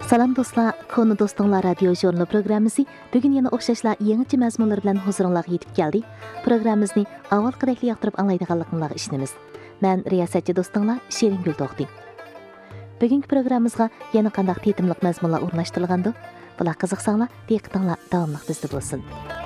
Salam dostlar, Konu Dostlar radio jurnal programmasi bugün yana o'xshashlar yangicha mazmunlar bilan huzuringizga yetib keldi. Programmamizni avvalgidek yoqtirib anglaydiganligingizga ishonamiz. Men riyosatchi do'stinglar Sheriнгүл To'xti. Bugungi programmamizga yana qanday tetimliq mazmunlar o'rnashtirilgandi? Bular qiziqsanglar, diqqatinglar davomli bizda bo'lsin.